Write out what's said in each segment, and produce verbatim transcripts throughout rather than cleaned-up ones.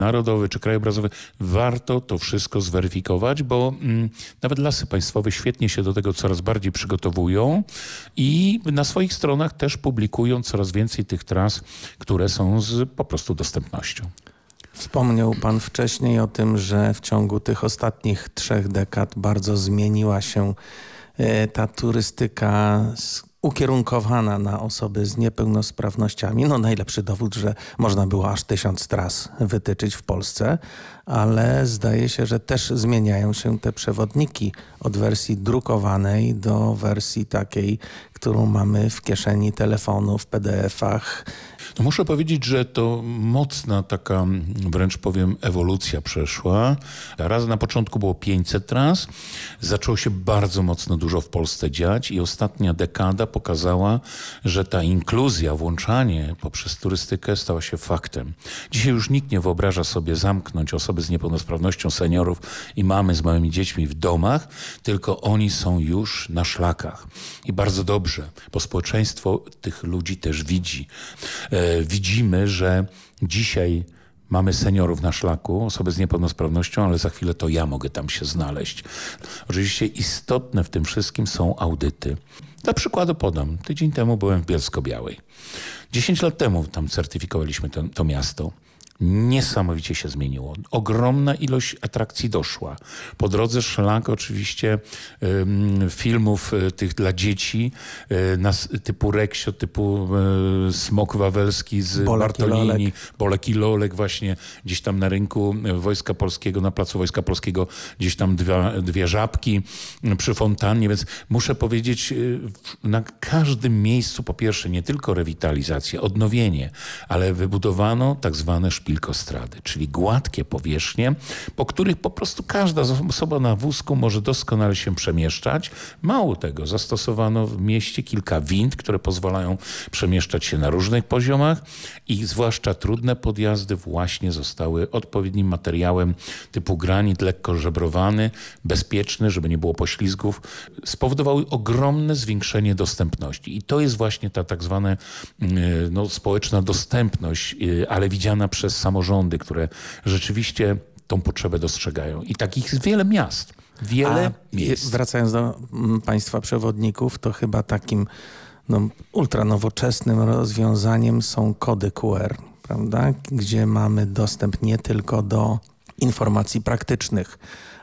narodowy czy krajobrazowy, warto to wszystko zweryfikować, bo mm, nawet Lasy Państwowe świetnie się do tego coraz bardziej przygotowują i na swoich stronach też publikują coraz więcej tych tras, które są z po prostu dostępnością. Wspomniał pan wcześniej o tym, że w ciągu tych ostatnich trzech dekad bardzo zmieniła się ta turystyka ukierunkowana na osoby z niepełnosprawnościami. No najlepszy dowód, że można było aż tysiąc tras wytyczyć w Polsce, ale zdaje się, że też zmieniają się te przewodniki od wersji drukowanej do wersji takiej, którą mamy w kieszeni telefonu, w P D F-ach. No muszę powiedzieć, że to mocna taka, wręcz powiem, ewolucja przeszła. Raz na początku było pięćset tras, zaczęło się bardzo mocno dużo w Polsce dziać i ostatnia dekada pokazała, że ta inkluzja, włączanie poprzez turystykę stała się faktem. Dzisiaj już nikt nie wyobraża sobie zamknąć osoby z niepełnosprawnością, seniorów i mamy z małymi dziećmi w domach, tylko oni są już na szlakach. I bardzo dobrze, bo społeczeństwo tych ludzi też widzi. E, widzimy, że dzisiaj mamy seniorów na szlaku, osoby z niepełnosprawnością, ale za chwilę to ja mogę tam się znaleźć. Oczywiście istotne w tym wszystkim są audyty. Dla przykładu podam. Tydzień temu byłem w Bielsko-Białej. Dziesięć lat temu tam certyfikowaliśmy to, to miasto. Niesamowicie się zmieniło. Ogromna ilość atrakcji doszła. Po drodze szlak oczywiście y, filmów y, tych dla dzieci y, nas, typu Reksio, typu y, Smok Wawelski z Bolek Bartolini, i Bolek i Lolek właśnie gdzieś tam na rynku Wojska Polskiego, na placu Wojska Polskiego, gdzieś tam dwie, dwie żabki y, przy fontannie, więc muszę powiedzieć y, na każdym miejscu po pierwsze nie tylko rewitalizacja, odnowienie, ale wybudowano tak zwane szpilki szpilkostrady, czyli gładkie powierzchnie, po których po prostu każda osoba na wózku może doskonale się przemieszczać. Mało tego, zastosowano w mieście kilka wind, które pozwalają przemieszczać się na różnych poziomach i zwłaszcza trudne podjazdy właśnie zostały odpowiednim materiałem typu granit, lekko żebrowany, bezpieczny, żeby nie było poślizgów, spowodowały ogromne zwiększenie dostępności. I to jest właśnie ta tak zwana no, społeczna dostępność, ale widziana przez samorządy, które rzeczywiście tą potrzebę dostrzegają. I takich jest wiele miast. Wiele A miejsc. Wracając do państwa przewodników, to chyba takim no, ultranowoczesnym rozwiązaniem są kody Q R, prawda? Gdzie mamy dostęp nie tylko do informacji praktycznych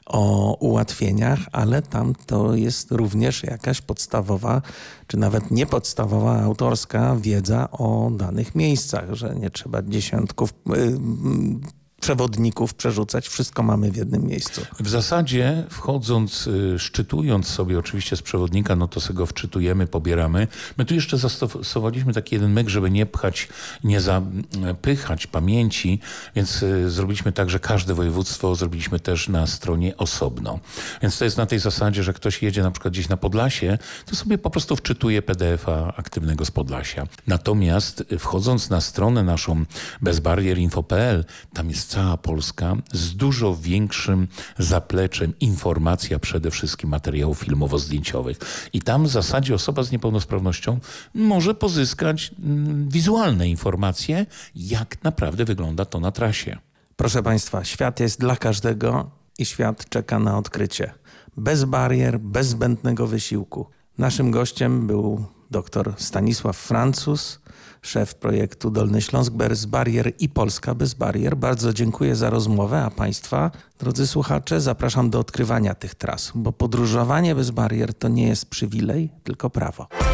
o ułatwieniach, ale tam to jest również jakaś podstawowa, czy nawet niepodstawowa autorska wiedza o danych miejscach, że nie trzeba dziesiątków yy, przewodników przerzucać, wszystko mamy w jednym miejscu. W zasadzie wchodząc, szczytując sobie oczywiście z przewodnika, no to sobie go wczytujemy, pobieramy. My tu jeszcze zastosowaliśmy taki jeden myk, żeby nie pchać, nie zapychać pamięci, więc zrobiliśmy tak, że każde województwo zrobiliśmy też na stronie osobno. Więc to jest na tej zasadzie, że ktoś jedzie na przykład gdzieś na Podlasie, to sobie po prostu wczytuje P D F-a aktywnego z Podlasia. Natomiast wchodząc na stronę naszą bezbarier info kropka p l, tam jest cała Polska z dużo większym zapleczem informacji, a przede wszystkim materiałów filmowo-zdjęciowych. I tam w zasadzie osoba z niepełnosprawnością może pozyskać mm, wizualne informacje, jak naprawdę wygląda to na trasie. Proszę Państwa, świat jest dla każdego i świat czeka na odkrycie. Bez barier, bez zbędnego wysiłku. Naszym gościem był dr Stanisław Francuz, szef projektu Dolny Śląsk bez barier i Polska bez barier. Bardzo dziękuję za rozmowę, a Państwa, drodzy słuchacze, zapraszam do odkrywania tych tras, bo podróżowanie bez barier to nie jest przywilej, tylko prawo.